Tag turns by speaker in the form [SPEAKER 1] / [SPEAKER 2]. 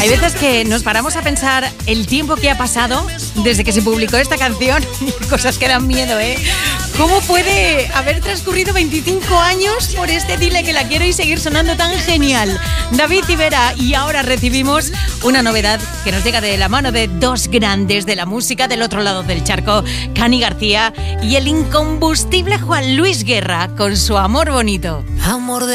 [SPEAKER 1] Hay veces que nos paramos a pensar el tiempo que ha pasado desde que se publicó esta canción y cosas que dan miedo, ¿eh? ¿Cómo puede haber transcurrido 25 años por este Dile que la quiero y seguir sonando tan genial? David Civera, y ahora recibimos una novedad que nos llega de la mano de dos grandes de la música del otro lado del charco, Cani García y el incombustible Juan Luis Guerra con su Amor Bonito.
[SPEAKER 2] Amor